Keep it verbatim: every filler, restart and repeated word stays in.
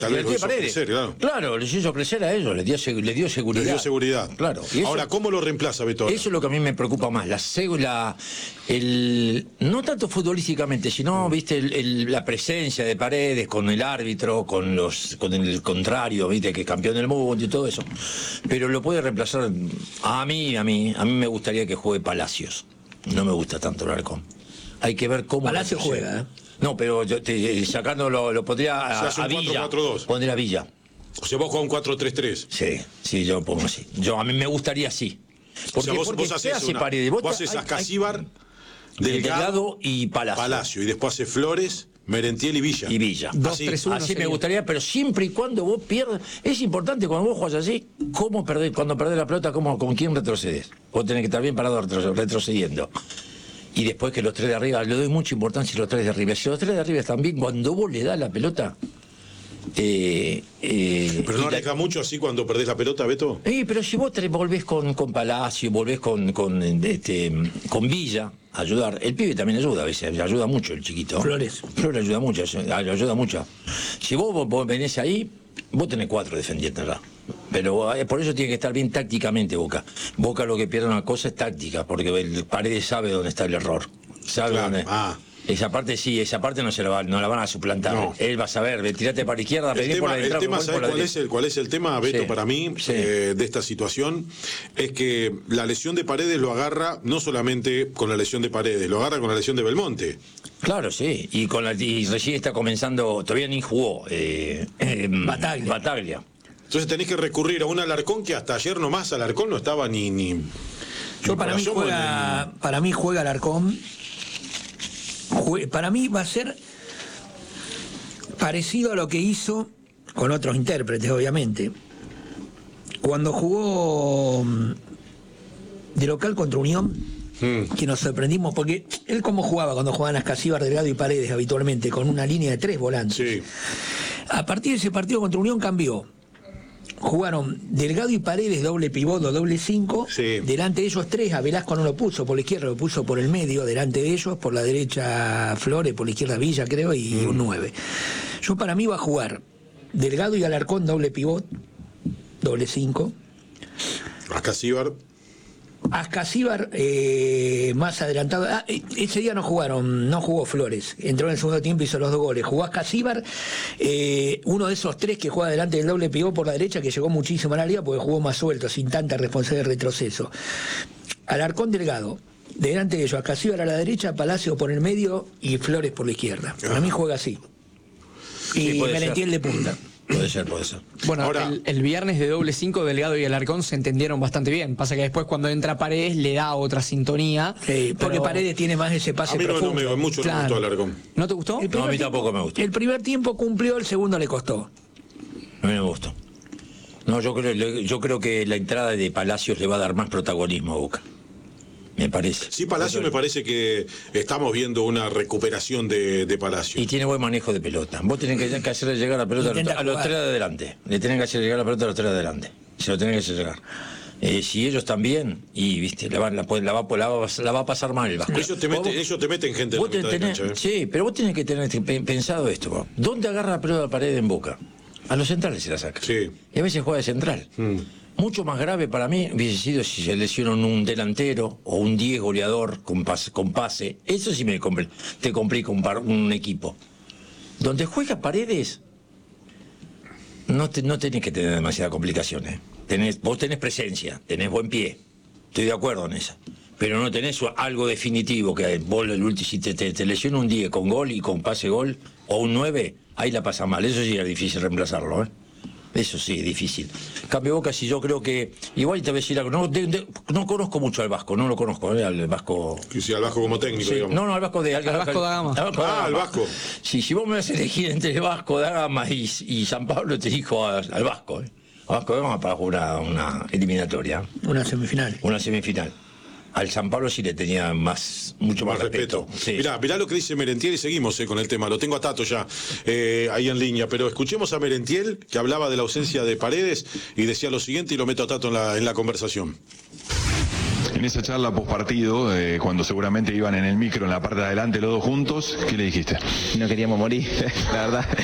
Tal vez lo hizo Paredes. crecer, claro. Claro, les hizo crecer a ellos, les dio, les dio seguridad. Les dio seguridad. Claro. Y eso, Ahora, ¿cómo lo reemplaza Beto? Eso es lo que a mí me preocupa más, la, la el no tanto futbolísticamente, sino, viste, el, el, la presencia de Paredes con el árbitro, con los con el contrario, viste, que es campeón del mundo y todo eso. Pero lo puede reemplazar a mí, a mí, a mí me gustaría que juegue Palacios. No me gusta tanto el Alarcón. Hay que ver cómo Palacios juega, ¿eh? No, pero yo te, sacando lo, lo pondría a, a Villa. cuatro cuatro dos. Pondría a Villa. O sea, vos jugás un cuatro tres tres. Sí, sí, yo pongo así. Yo, a mí me gustaría así. Porque, o sea, vos, porque vos haces, hace una, Paredes, vos vos haces a Casíbar, Delgado, Delgado y Palacio. Palacio. Y después hace Flores, Merentiel y Villa. Y Villa. Dos, así, tres, uno, así sería. me gustaría, pero siempre y cuando vos pierdas. Es importante cuando vos juegas así, cómo perdés, cuando perdés la pelota, cómo, con quién retrocedes. Vos tenés que estar bien parado retrocediendo. Y después que los tres de arriba, le doy mucha importancia a los tres de arriba. Si los tres de arriba están bien, cuando vos le das la pelota. Eh, eh, pero no arriesga la... mucho así cuando perdés la pelota, Beto. Eh, pero si vos te volvés con, con Palacio, volvés con, con, este, con Villa a ayudar, el pibe también ayuda a veces, ayuda mucho el chiquito. Flores. Flores ayuda mucho, ayuda mucho. Si vos, vos, vos venés ahí, vos tenés cuatro defendientes ya. Pero eh, por eso tiene que estar bien tácticamente Boca. Boca lo que pierde una cosa es táctica, porque el Paredes sabe dónde está el error. Sabe claro. dónde. Ah. Esa parte sí, esa parte no se la, va, no la van a suplantar. No. Él va a saber, tirate para la izquierda, el tema, por la el tema por ¿sabes la cuál, es el, cuál es el tema, Beto, sí. para mí, sí. eh, de esta situación? Es que la lesión de Paredes lo agarra no solamente con la lesión de Paredes, lo agarra con la lesión de Belmonte. Claro, sí, y, con la, y recién está comenzando, todavía ni jugó, eh, eh, Bataglia. Bataglia. Entonces tenés que recurrir a un Alarcón que hasta ayer nomás Alarcón no estaba ni... ni Yo para mí, juega, ni... para mí juega Alarcón, jue, para mí va a ser parecido a lo que hizo con otros intérpretes, obviamente, cuando jugó de local contra Unión, mm. que nos sorprendimos, porque él como jugaba cuando jugaban Ascasíbar, Delgado y Paredes habitualmente, con una línea de tres volantes. Sí. A partir de ese partido contra Unión cambió. Jugaron Delgado y Paredes doble pivot o doble cinco, sí. delante de ellos tres, a Velasco no lo puso por la izquierda, lo puso por el medio, delante de ellos, por la derecha Flores, por la izquierda Villa creo, y mm. un nueve. Yo para mí va a jugar Delgado y Alarcón doble pivot, doble cinco. Ascasíbar. Ascasíbar eh, más adelantado. Ah, ese día no jugaron, no jugó Flores. Entró en el segundo tiempo y hizo los dos goles. Jugó Ascasíbar, eh, uno de esos tres que juega delante del doble pivot por la derecha, que llegó muchísimo a la liga porque jugó más suelto, sin tanta responsabilidad de retroceso. Alarcón Delgado. Delante de ellos, Ascasíbar a la derecha, Palacio por el medio y Flores por la izquierda. Para mí juega así. Y sí, Merentiel de punta. Puede ser, puede ser. Bueno, ahora, el, el viernes de doble cinco, Delgado y Alarcón se entendieron bastante bien. Pasa que después cuando entra Paredes le da otra sintonía. Sí, porque pero... Paredes tiene más ese pase a mí no, profundo. No me mucho claro. no me gustó Alarcón. ¿No te gustó? No, a mí tampoco me gustó. El primer tiempo cumplió, el segundo le costó. A mí no me gustó. No, yo creo, yo creo que la entrada de Palacios le va a dar más protagonismo a Boca. Me parece. Sí, Palacio me parece que estamos viendo una recuperación de, de Palacio. Y tiene buen manejo de pelota. Vos tenés que, que hacerle llegar la pelota a los, a los tres de adelante. Le tenés que hacer llegar la pelota a los tres de adelante. Se lo tenés que hacer llegar. Eh, si ellos también, y viste, la, van, la, la, va, la, va, la va a pasar mal el Vasco. Ellos te, mete, ellos te meten gente en la mitad tenés, de cancha, ¿eh? Sí, pero vos tenés que tener pensado esto. Vos. ¿Dónde agarra la pelota de Paredes en Boca? A los centrales se la saca. Sí. Y a veces juega de central. Mm. Mucho más grave para mí hubiese sido si se lesionan un delantero o un diez goleador con pase. Con pase. Eso sí me compl te complica un, par, un equipo. Donde juega Paredes, no, te, no tenés que tener demasiadas complicaciones. Tenés, vos tenés presencia, tenés buen pie. Estoy de acuerdo en eso. Pero no tenés algo definitivo que vos, si te, te, te lesiona un diez con gol y con pase gol, o un nueve, ahí la pasa mal. Eso sí es difícil reemplazarlo, ¿eh? Eso sí, es difícil. Cambio Boca, si yo creo que... Igual te voy a decir algo. No, de, de, no conozco mucho al Vasco, no lo conozco, ¿eh? Al Vasco... Sí, al Vasco como técnico, sí, digamos. No, no, al Vasco de... Al, al Vasco da Gama. Ah, al Vasco. Sí, si vos me vas a elegir entre el Vasco da Gama y, y San Pablo, te elijo a, al Vasco, ¿eh? Al Vasco da Gama para jugar una, una eliminatoria. Una semifinal. Una semifinal. Al San Pablo sí le tenía más, mucho más, más respeto. respeto. Sí. Mirá, mirá lo que dice Merentiel y seguimos eh, con el tema. Lo tengo a Tato ya eh, ahí en línea. Pero escuchemos a Merentiel, que hablaba de la ausencia de Paredes y decía lo siguiente, y lo meto a Tato en la, en la conversación. En esa charla postpartido, eh, cuando seguramente iban en el micro en la parte de adelante los dos juntos, ¿qué le dijiste? No queríamos morir, la verdad.